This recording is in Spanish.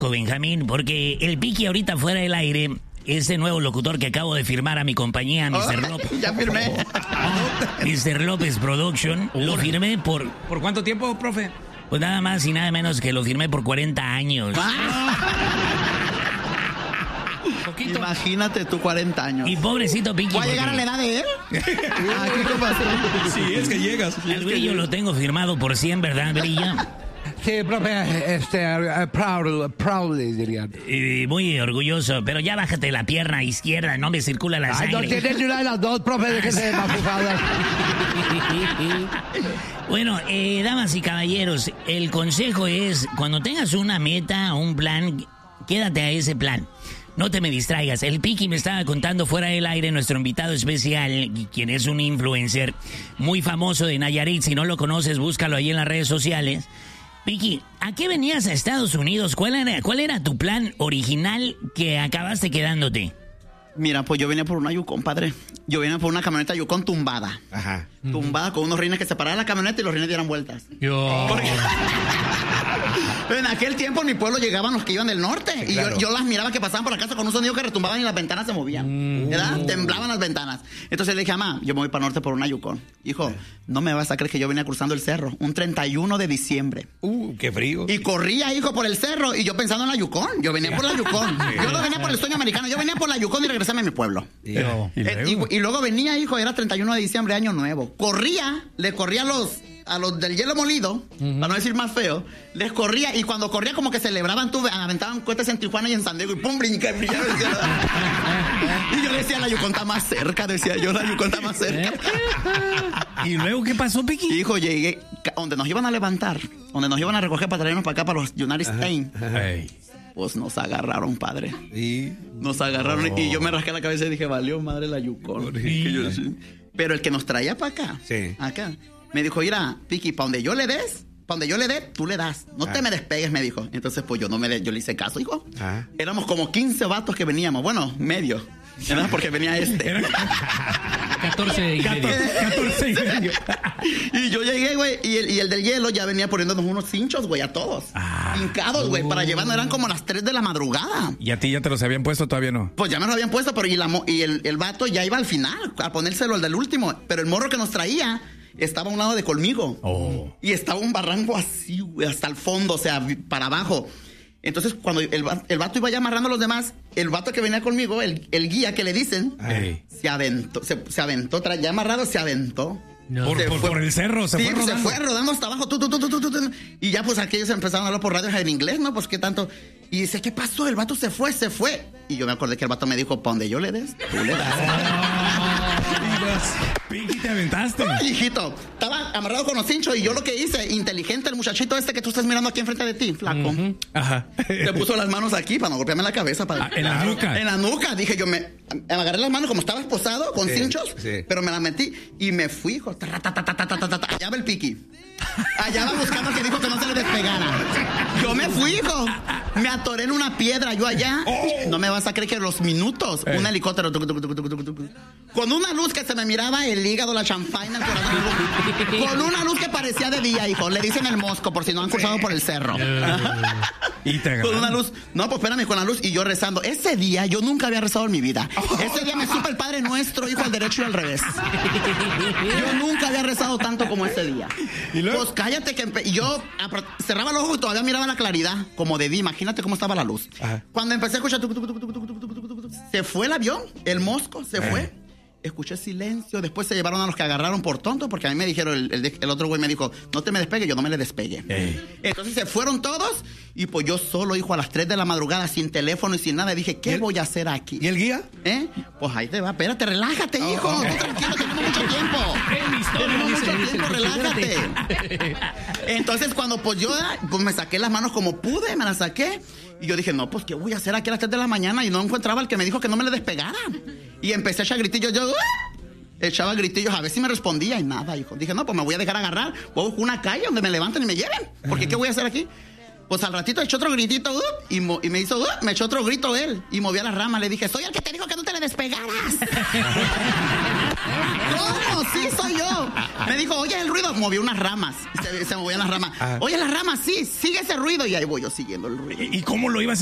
Benjamín, porque el Piqui ahorita fuera del aire, ese nuevo locutor que acabo de firmar a mi compañía, Mr. López. Ya firmé. Mr. López Production, lo firmé por... ¿Por cuánto tiempo, profe? Pues nada más y nada menos que lo firmé por 40 años. Poquito. Imagínate tú 40 años. Y pobrecito Piqui. ¿Va a llegar a la edad de él? ¿Qué pasó? Sí, es que llegas. El Brillo lo tengo firmado por 100, ¿verdad, Brilla? Sí, profe, proudly diría. Muy orgulloso, pero ya bájate la pierna izquierda, no me circula la Ay, no sangre. tienes ni una de las dos, profe, de que se mafufada. Bueno, damas y caballeros, el consejo es, cuando tengas una meta, un plan, quédate a ese plan. No te me distraigas. El Piqui me estaba contando fuera del aire, nuestro invitado especial, quien es un influencer muy famoso de Nayarit. Si no lo conoces, búscalo ahí en las redes sociales. Piqui, ¿a qué venías a Estados Unidos? ¿Cuál era tu plan original que acabaste quedándote? Mira, pues yo venía por una Yukon, padre. Yo venía por una camioneta Yukon tumbada. Ajá. Tumbada con unos rines que se paraban la camioneta y los rines dieran vueltas. Porque en aquel tiempo en mi pueblo llegaban los que iban del norte. Sí, y claro. yo las miraba que pasaban por la casa con un sonido que retumbaban y las ventanas se movían. ¿Verdad? Temblaban las ventanas. Entonces le dije, mamá, yo me voy para el norte por una Yukon. Hijo, no me vas a creer que yo venía cruzando el cerro un 31 de diciembre. Qué frío. Y corría, hijo, por el cerro. Y yo pensando en la Yukon. Yo venía por la Yukon. Yo no venía por el sueño americano. Yo venía por la Yukon y regresé a mi pueblo. Y luego venía, hijo, era 31 de diciembre, año nuevo. Le corría a los del hielo molido, para no decir más feo, les corría, y cuando corría como que celebraban, aventaban cohetes en Tijuana y en San Diego, y pum, brinca, y yo decía, la Yukon está más cerca, decía yo, la Yukon está más cerca. ¿Y luego qué pasó, Piqui? Hijo, llegué, donde nos iban a levantar, donde nos iban a recoger para traernos para acá, para los United States. Pues nos agarraron, padre. ¿Y? Nos agarraron y yo me rasqué la cabeza y dije, valió madre la Yukon. Pero el que nos traía para acá, acá, me dijo, mira, Piqui, para donde yo le dé, tú le das. No te me despegues, me dijo. Entonces, pues yo le hice caso, hijo. Éramos como 15 vatos que veníamos. Bueno, medio. ¿Verdad? Porque venía 14 y medio. Y yo llegué, güey, y el del hielo ya venía poniéndonos unos cinchos, güey, a todos. Hincados, güey, para llevarnos. Eran como las 3 de la madrugada. ¿Y a ti ya te los habían puesto? Todavía no. Pues ya me los habían puesto, pero el vato ya iba al final, a ponérselo al del último. Pero el morro que nos traía estaba a un lado de conmigo. Y estaba un barranco así, güey, hasta el fondo, o sea, para abajo. Entonces, cuando el vato iba ya amarrando a los demás, el vato que venía conmigo, el guía que le dicen, se aventó, ya amarrado, se aventó. No. Por el cerro, se fue rodando hasta abajo. Y ya, pues, aquellos empezaron a hablar por radio en inglés, ¿no? Pues, ¿qué tanto? Y dice, ¿qué pasó? El vato se fue. Y yo me acordé que el vato me dijo, ¿para donde yo le des? Tú le das. Piqui, te aventaste. Ay, hijito, estaba amarrado con los cinchos y yo lo que hice, inteligente, el muchachito este que tú estás mirando aquí enfrente de ti, flaco. Ajá. Le puso las manos aquí para no golpearme la cabeza. En la nuca. En la nuca. Dije yo, me agarré las manos como estaba esposado, con cinchos, pero me las metí y me fui, hijo. Allá va el Piqui. Allá va buscando al que dijo que no se le despegara. Yo me fui, hijo. Me atoré en una piedra, yo allá. No me vas a creer que los minutos, un helicóptero, con una luz que se me miraba el hígado, la champaña, el corazón. Con una luz que parecía de día, hijo. Le dicen el mosco, por si no han cruzado por el cerro. Y te agarraron. Con una luz. No, pues espérame, con la luz. Y yo rezando. Ese día yo nunca había rezado en mi vida. Ese día me supe el Padre Nuestro, hijo, al derecho y al revés. Yo nunca había rezado tanto como ese día. ¿Y luego? Pues cállate que yo cerraba los ojos y todavía miraba la claridad, como de día. Imagínate cómo estaba la luz. Cuando empecé a escuchar, se fue el avión, el mosco, se fue. Escuché silencio, después se llevaron a los que agarraron por tonto, porque a mí me dijeron, el otro güey me dijo, no te me despegue, yo no me le despegue. Entonces se fueron todos, y pues yo solo, hijo, a las 3 de la madrugada, sin teléfono y sin nada, dije, ¿qué voy a hacer aquí? ¿Y el guía? Pues ahí te va, espérate, relájate, hijo, tú tranquilo, tenemos mucho tiempo. Relájate. Entonces cuando pues yo me saqué las manos como pude, me las saqué, y yo dije, no, pues ¿qué voy a hacer aquí a las 3 de la mañana? Y no encontraba al que me dijo que no me le despegara. Y empecé a echar gritillos, echaba gritillos a ver si me respondía y nada, hijo. Dije, no, pues me voy a dejar agarrar, voy a buscar una calle donde me levanten y me lleven, porque ¿qué voy a hacer aquí? Pues al ratito echó otro gritito, y me echó otro grito él, y movía las ramas, le dije, soy el que te dijo que no te le despegaras. ¿Cómo? Sí, soy yo. Me dijo, oye, el ruido. Moví unas ramas. Se movían las ramas. Oye, las ramas, sí, sigue ese ruido. Y ahí voy yo siguiendo el ruido. ¿Y cómo lo ibas